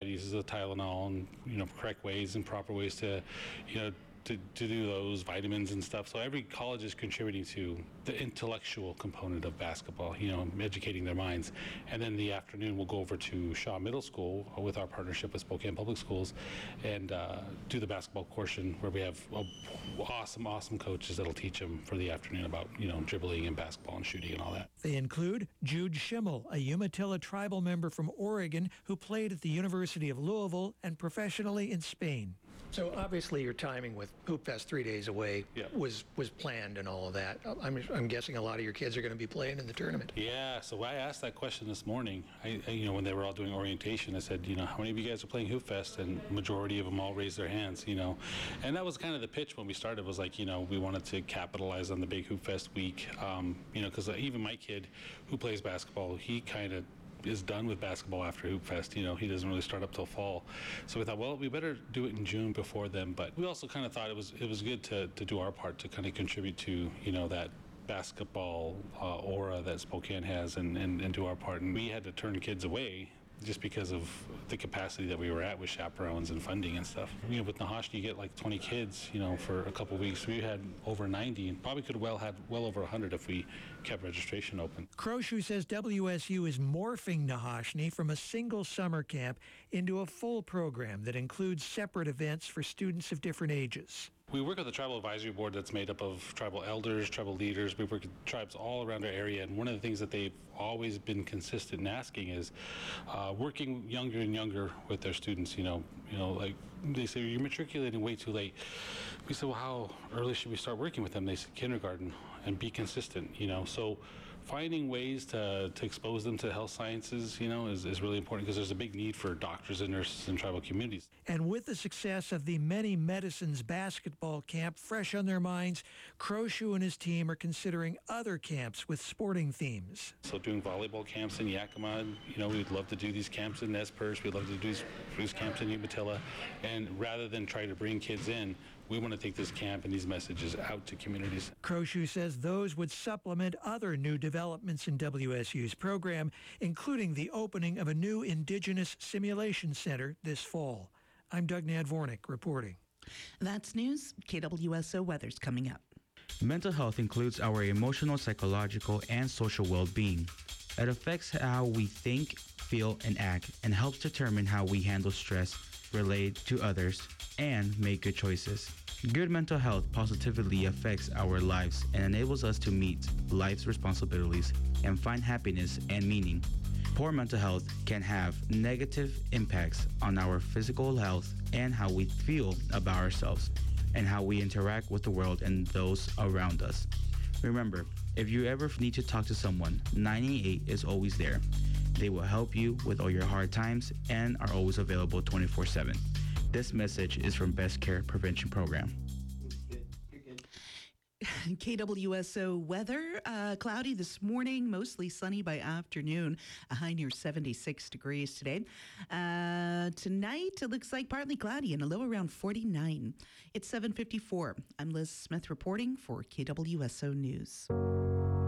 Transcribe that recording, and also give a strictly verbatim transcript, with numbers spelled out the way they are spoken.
uses the Tylenol and, you know, correct ways and proper ways to, you know, To, to do those vitamins and stuff. So every college is contributing to the intellectual component of basketball, you know, educating their minds. And then the afternoon we'll go over to Shaw Middle School with our partnership with Spokane Public Schools and uh, do the basketball portion where we have uh, awesome, awesome coaches that'll teach them for the afternoon about, you know, dribbling and basketball and shooting and all that. They include Jude Schimmel, a Umatilla tribal member from Oregon who played at the University of Louisville and professionally in Spain. So obviously your timing with Hoop Fest three days away yeah. was was planned and all of that. I'm, I'm guessing a lot of your kids are going to be playing in the tournament. Yeah, so I asked that question this morning. I, I, you know, when they were all doing orientation, I said, you know, how many of you guys are playing Hoop Fest? And majority of them all raised their hands, you know. And that was kind of the pitch when we started, was like, you know, we wanted to capitalize on the big Hoop Fest week, um, you know, because even my kid who plays basketball, he kind of is done with basketball after Hoop Fest. You know, he doesn't really start up till fall. So we thought, well, we better do it in June before then. But we also kind of thought it was it was good to, to do our part to kind of contribute to, you know, that basketball uh, aura that Spokane has and, and, and do our part. And we had to turn kids away just because of the capacity that we were at with chaperones and funding and stuff. You know, with Nahash, you get like twenty kids, you know, for a couple of weeks. We had over ninety and probably could have well had well over one hundred if we kept registration open. Croshoe says W S U is morphing Nahashni from a single summer camp into a full program that includes separate events for students of different ages. We work with a tribal advisory board that's made up of tribal elders, tribal leaders. We work with tribes all around our area, and one of the things that they've always been consistent in asking is uh, working younger and younger with their students. You know, you know, like they say, you're matriculating way too late. We said, well, how early should we start working with them? They said kindergarten, and be consistent. You know, so finding ways to, to expose them to health sciences, you know, is, is really important because there's a big need for doctors and nurses in tribal communities. And with the success of the Many Medicines basketball camp fresh on their minds, Croshoe and his team are considering other camps with sporting themes. So doing volleyball camps in Yakima, you know, we'd love to do these camps in Nez Perce. We'd love to do these, these camps in Umatilla. And rather than try to bring kids in, we want to take this camp and these messages out to communities. Croshoe says those would supplement other new developments in W S U's program, including the opening of a new Indigenous Simulation Center this fall. I'm Doug Nadvornik reporting. That's news. K W S O weather's coming up. Mental health includes our emotional, psychological, and social well-being. It affects how we think, feel, and act, and helps determine how we handle stress, relate to others, and make good choices. Good mental health positively affects our lives and enables us to meet life's responsibilities and find happiness and meaning. Poor mental health can have negative impacts on our physical health and how we feel about ourselves and how we interact with the world and those around us. Remember, if you ever need to talk to someone, nine eight eight is always there. They will help you with all your hard times and are always available twenty-four seven. This message is from Best Care Prevention Program. K W S O weather, uh, cloudy this morning, mostly sunny by afternoon, a high near seventy-six degrees today. Uh, tonight, it looks like partly cloudy and a low around forty-nine. It's seven fifty-four. I'm Liz Smith reporting for K W S O News.